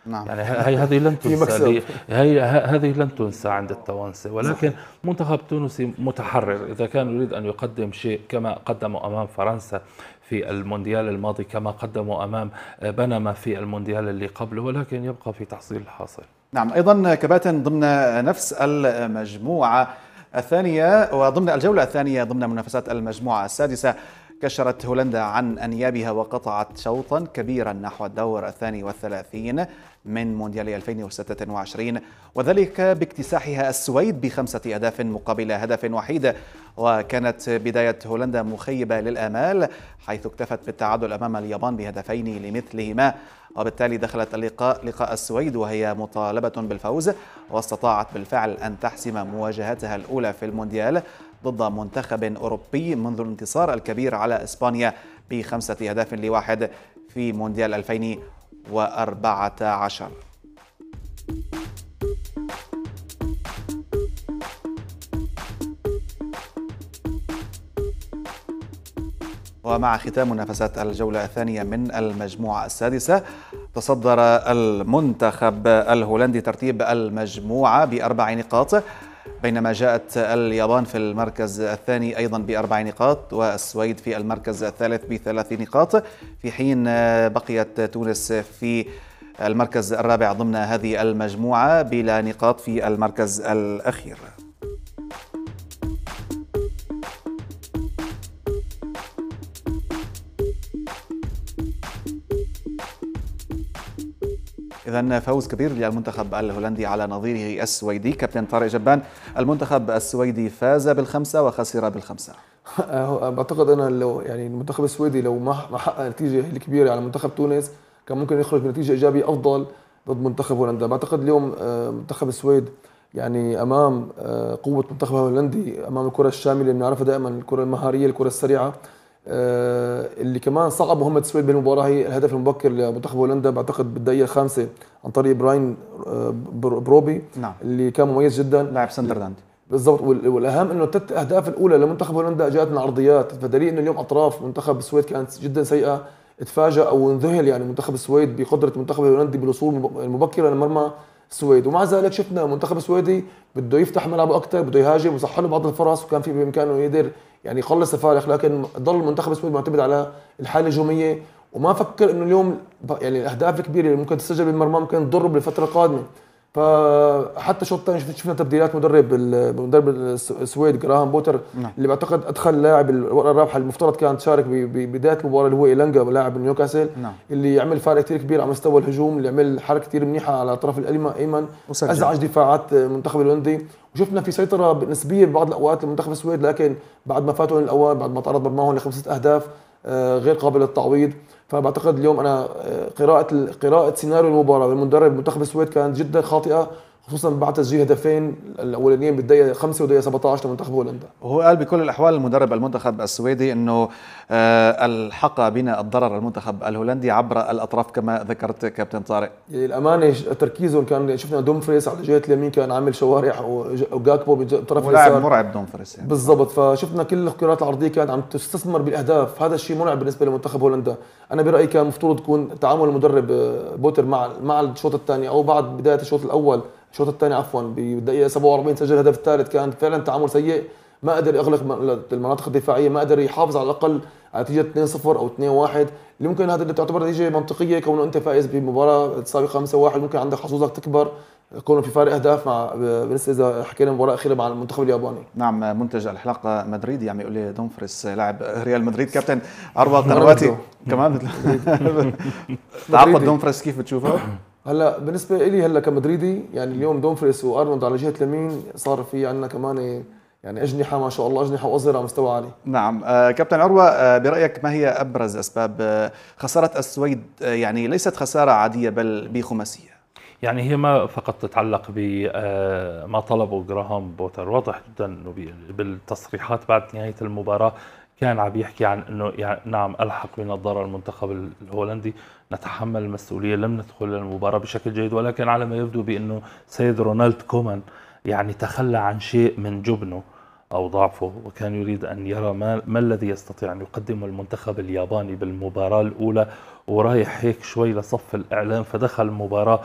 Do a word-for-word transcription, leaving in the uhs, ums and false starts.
نعم. يعني هي هذه لن تنسى، هي هذه لن تنسى عند التوانسه، ولكن منتخب تونسي متحرر إذا كان يريد أن يقدم شيء كما قدموا أمام فرنسا في المونديال الماضي، كما قدموا أمام بنما في المونديال اللي قبله، ولكن يبقى في تحصيل الحاصل. نعم. أيضا كباتن ضمن نفس المجموعة الثانية وضمن الجولة الثانية ضمن منافسات المجموعة السادسة، كشرت هولندا عن أنيابها وقطعت شوطا كبيرا نحو الدور الثاني والثلاثين من مونديال ألفين وستة وعشرين، وذلك باكتساحها السويد بخمسة أهداف مقابل هدف وحيد. وكانت بداية هولندا مخيبة للآمال، حيث اكتفت بالتعادل أمام اليابان بهدفين لمثلهما، وبالتالي دخلت اللقاء لقاء السويد وهي مطالبة بالفوز، واستطاعت بالفعل أن تحسم مواجهتها الأولى في المونديال ضد منتخب أوروبي منذ الانتصار الكبير على إسبانيا بخمسة أهداف لواحد في مونديال ألفين وأربعة عشر. ومع ختام منافسات الجولة الثانية من المجموعة السادسة، تصدر المنتخب الهولندي ترتيب المجموعة بأربع نقاط، بينما جاءت اليابان في المركز الثاني أيضا بأربع نقاط، والسويد في المركز الثالث بثلاث نقاط، في حين بقيت تونس في المركز الرابع ضمن هذه المجموعة بلا نقاط في المركز الأخير. إذن فوز كبير للمنتخب الهولندي على نظيره السويدي. كابتن طارق جبان، المنتخب السويدي فاز بالخمسة وخسر بالخمسة. بعتقد أنا لو يعني المنتخب السويدي لو ما حقق نتيجة الكبيرة على منتخب تونس كان ممكن يخرج بنتيجة إيجابية أفضل ضد منتخب هولندا. بعتقد اليوم منتخب السويد يعني أمام قوة منتخب الهولندي، أمام الكرة الشاملة اللي بنعرفها دائما، الكرة المهارية، الكرة السريعة. اللي كمان صعب مهمة السويد بالمباراة هي الهدف المبكر لمنتخب هولندا، بعتقد بالدقيقة الخامسة عن طريق براين بروبي. نعم. اللي كان مميز جدا، لاعب سندرلاند. بالضبط. والاهم انه الثلاث اهداف الاولى لمنتخب هولندا جاءت من عرضيات، فدليل انه اليوم اطراف منتخب السويد كانت جدا سيئة. اتفاجأ او انذهل يعني منتخب السويد بقدرة المنتخب الهولندي بالوصول المبكر لمرمى السويد، ومع ذلك شفنا المنتخب السويدي بده يفتح ملعبه اكثر، بده يهاجم وصح له بعض الفرص، وكان في بامكانه يقدر يعني يخلص الفارق، لكن ضل المنتخب السويدي معتمد على الحاله الهجوميه، وما فكر انه اليوم يعني الاهداف الكبيره اللي ممكن تسجل بالمرمى ممكن تضر بالفتره القادمه. فحتى شوط ثاني شفنا تبديلات مدرب المدرب السويد جراهام بوتر. نعم. اللي بعتقد ادخل لاعب الورقه الرابحه المفترض كان تشارك ببدايه المباراه اللي هو إيلانجا لاعب نيوكاسل. نعم. اللي يعمل فارق كثير كبير على مستوى الهجوم، اللي عمل حركه كثير منيحه على اطراف الايمن، ازعج دفاعات المنتخب الهولندي، وشفنا في سيطره نسبيه ببعض الاوقات لمنتخب السويد، لكن بعد ما فاتوا الاوان، بعد ما تعرض مرماهم لخمسه اهداف غير قابل للتعويض. فبعتقد اليوم انا قراءه قراءه سيناريو المباراه بالمدرب منتخب السويد كانت جدا خاطئه، خصوصا بعد تسجيل هدفين الاولانيين بالدقيقه خمسة ودقيقه سبعة عشر لمنتخب هولندا. وهو قال بكل الاحوال المدرب المنتخب السويدي انه الحق بنا الضرر المنتخب الهولندي عبر الاطراف كما ذكرت كابتن طارق. يعني الامانه تركيزهم كان، شفنا دومفريس على جهه اليمين كان عامل شوارع، وجاكبو بالطرف اليسار ولاعب مرعب دومفريس يعني. بالضبط. فشفنا كل الكرات العرضيه كانت عم تستثمر بالاهداف، هذا الشيء مرعب بالنسبه لمنتخب هولندا. انا برايي كان المفروض تكون تعامل المدرب بوتر مع مع الشوط الثاني او بعد بدايه الشوط الاول، الشوط الثاني عفوا بالدقيقه سبعة وأربعين سجل الهدف الثالث، كان فعلا تعامل سيء، ما قدر يغلق المناطق الدفاعيه، ما قدر يحافظ على الاقل على نتيجه اثنين صفر او اثنين واحد، اللي ممكن هذا اللي تعتبر نتيجه منطقيه، كونه انت فائز بمباراه تساوي خمسة واحد، ممكن عندك حظوظك تكبر، كونه في فارق اهداف مع بالنسبه اذا حكينا مباراه اخيره مع المنتخب الياباني. نعم. منتج الحلقه مدريدي عم يقول لي دومفريس لاعب ريال مدريد. كابتن عروه قنواتي كمان تعاقد دومفريس كيف بتشوفه؟ هلا بالنسبه لي هلا كمدريدي يعني اليوم دومفريس وارنولد على جهه اليمين صار في عندنا كمان يعني اجنحه ما شاء الله، اجنحه واظهره على مستوى عالي. نعم. آه كابتن عروه، آه برايك ما هي ابرز اسباب آه خساره السويد؟ آه يعني ليست خساره عاديه بل بخماسيه. يعني هي ما فقط تتعلق بما طلبه جراهام بوتر، واضح جدا انه بالتصريحات بعد نهايه المباراه كان عم يحكي عن انه يعني نعم الحق بنا الضرر المنتخب الهولندي، نتحمل المسؤوليه، لم ندخل المباراه بشكل جيد، ولكن على ما يبدو بانه سيد رونالد كومان يعني تخلى عن شيء من جبنه أو ضعفه، وكان يريد أن يرى ما, ما الذي يستطيع أن يقدمه المنتخب الياباني بالمباراة الأولى، ورايح هيك شوي لصف الإعلام، فدخل المباراة